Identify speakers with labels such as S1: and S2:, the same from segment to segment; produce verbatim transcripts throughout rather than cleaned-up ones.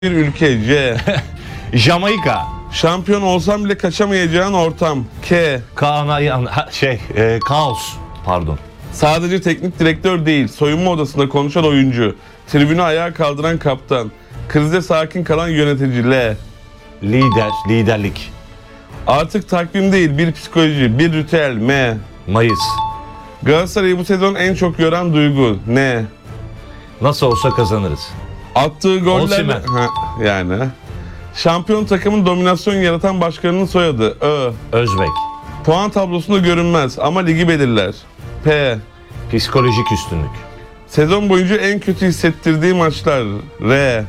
S1: Bir ülke. C.
S2: Jamaika.
S1: Şampiyon olsam bile kaçamayacağın ortam. K.
S2: Kaan şey e, kaos. Pardon.
S1: Sadece teknik direktör değil, soyunma odasında konuşan oyuncu, tribünü ayağa kaldıran kaptan, krizde sakin kalan yönetici. L.
S2: Lider, liderlik.
S1: Artık takvim değil, bir psikoloji, bir ritüel. M.
S2: Mayıs.
S1: Galatasaray'ı bu sezon en çok yoran duygu. N.
S2: Nasıl olsa kazanırız.
S1: Attığı goller...
S2: Osimhen.
S1: Ha, yani. Şampiyon takımın dominasyon yaratan başkanının soyadı. Ö.
S2: Özbek.
S1: Puan tablosunda görünmez ama ligi belirler. P.
S2: Psikolojik üstünlük.
S1: Sezon boyunca en kötü hissettirdiği maçlar. R.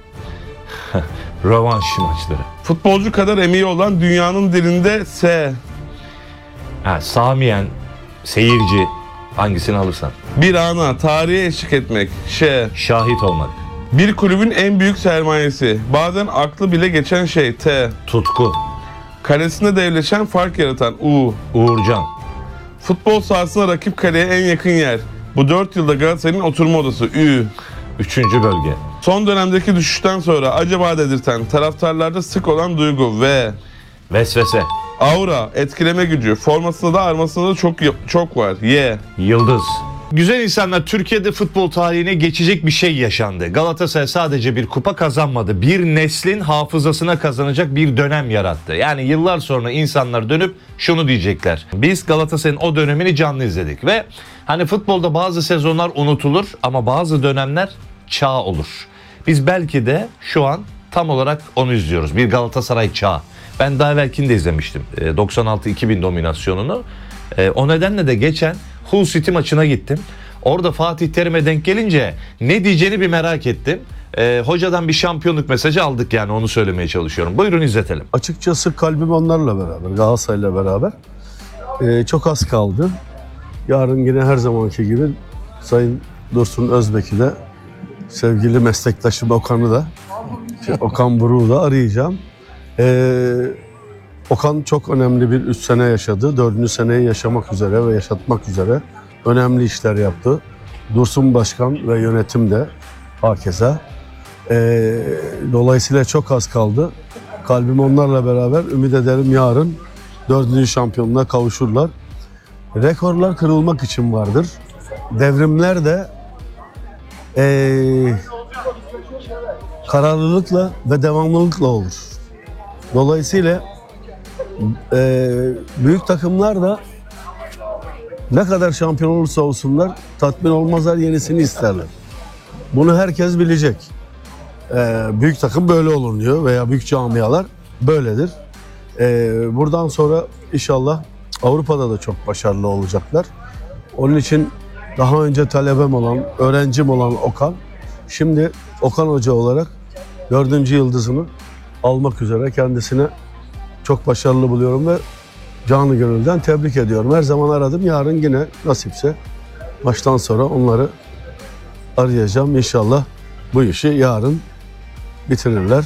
S2: Rövanş maçları.
S1: Futbolcu kadar emeği olan dünyanın dilinde. S.
S2: Ha, samiyen, seyirci, hangisini alırsan.
S1: Bir ana, tarihe eşlik etmek. Ş.
S2: Şahit olmak.
S1: Bir kulübün en büyük sermayesi. Bazen aklı bile geçen şey. T.
S2: Tutku.
S1: Kalesinde devleşen, fark yaratan. U.
S2: Uğurcan.
S1: Futbol sahasına rakip kaleye en yakın yer. Bu dört yılda Galatasaray'ın oturma odası. Ü.
S2: Üçüncü bölge.
S1: Son dönemdeki düşüşten sonra acaba dedirten, taraftarlarda sık olan duygu. V.
S2: Vesvese.
S1: Aura, etkileme gücü. Formasında da armasında da çok çok var. Y.
S2: Yıldız. Güzel insanlar, Türkiye'de futbol tarihine geçecek bir şey yaşandı. Galatasaray sadece bir kupa kazanmadı. Bir neslin hafızasına kazanacak bir dönem yarattı. Yani yıllar sonra insanlar dönüp şunu diyecekler: biz Galatasaray'ın o dönemini canlı izledik ve hani futbolda bazı sezonlar unutulur ama bazı dönemler çağ olur. Biz belki de şu an tam olarak onu izliyoruz. Bir Galatasaray çağı. Ben daha evvelkini de izlemiştim. doksan altı iki bin dominasyonunu. O nedenle de geçen Hull City maçına gittim. Orada Fatih Terim'e denk gelince ne diyeceğini bir merak ettim. Ee, hocadan bir şampiyonluk mesajı aldık, yani onu söylemeye çalışıyorum. Buyurun izletelim.
S3: Açıkçası kalbim onlarla beraber, Galatasaray'la beraber. Ee, çok az kaldı. Yarın yine her zamanki gibi Sayın Dursun Özbek'i de, sevgili meslektaşım Okan'ı da, şey, Okan Buruk'u da arayacağım. Ee, Okan çok önemli bir üç sene yaşadı. Dördüncü seneyi yaşamak üzere ve yaşatmak üzere önemli işler yaptı. Dursun Başkan ve yönetim de hakeza. Ee, dolayısıyla çok az kaldı. Kalbim onlarla beraber, ümit ederim yarın dördüncü şampiyonluğa kavuşurlar. Rekorlar kırılmak için vardır. Devrimler de ee, kararlılıkla ve devamlılıkla olur. Dolayısıyla e, büyük takımlar da ne kadar şampiyon olursa olsunlar tatmin olmazlar, yenisini isterler. Bunu herkes bilecek. E, büyük takım böyle olur diyor veya büyük camialar böyledir. E, buradan sonra inşallah Avrupa'da da çok başarılı olacaklar. Onun için daha önce talebem olan, öğrencim olan Okan, şimdi Okan Hoca olarak dördüncü yıldızını almak üzere, kendisine çok başarılı buluyorum ve canı gönülden tebrik ediyorum. Her zaman aradım. Yarın yine nasipse maçtan sonra onları arayacağım. İnşallah bu işi yarın bitirirler.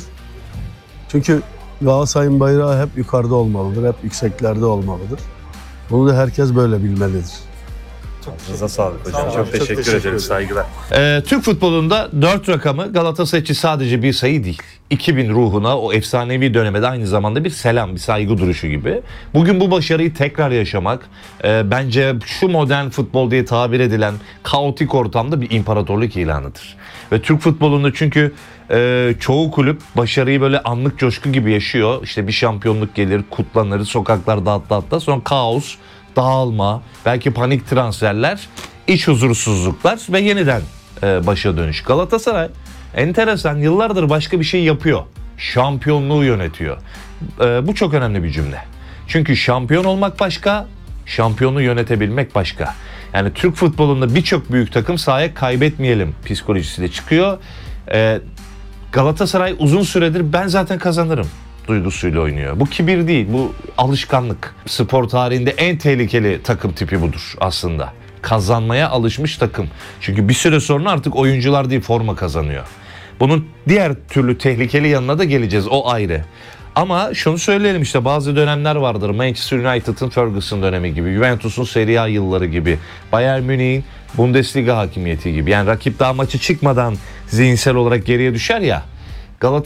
S3: Çünkü Galatasaray'ın bayrağı hep yukarıda olmalıdır, hep yükseklerde olmalıdır. Bunu da herkes böyle bilmelidir.
S4: Çok sağlık hocam. Çok, çok teşekkür, teşekkür ederiz. Ederim. Saygılar.
S2: Ee, Türk futbolunda dört rakamı Galatasaray için sadece bir sayı değil. iki bin ruhuna, o efsanevi döneme de aynı zamanda bir selam, bir saygı duruşu gibi. Bugün bu başarıyı tekrar yaşamak e, bence şu modern futbol diye tabir edilen kaotik ortamda bir imparatorluk ilanıdır. Ve Türk futbolunda çünkü e, çoğu kulüp başarıyı böyle anlık coşku gibi yaşıyor. İşte bir şampiyonluk gelir, kutlanır, sokaklarda atla atla, sonra kaos, dağılma, belki panik transferler, iç huzursuzluklar ve yeniden e, başa dönüş. Galatasaray enteresan, yıllardır başka bir şey yapıyor. Şampiyonluğu yönetiyor. E, bu çok önemli bir cümle. Çünkü şampiyon olmak başka, şampiyonu yönetebilmek başka. Yani Türk futbolunda birçok büyük takım sahaya kaybetmeyelim psikolojisiyle çıkıyor. E, Galatasaray uzun süredir ben zaten kazanırım duygusuyla oynuyor. Bu kibir değil, bu alışkanlık. Spor tarihinde en tehlikeli takım tipi budur aslında. Kazanmaya alışmış takım. Çünkü bir süre sonra artık oyuncular değil, forma kazanıyor. Bunun diğer türlü tehlikeli yanına da geleceğiz, o ayrı. Ama şunu söyleyelim, işte bazı dönemler vardır. Manchester United'ın Ferguson dönemi gibi, Juventus'un Serie A yılları gibi, Bayern Münih'in Bundesliga hakimiyeti gibi. Yani rakip daha maçı çıkmadan zihinsel olarak geriye düşer ya. Galatasaray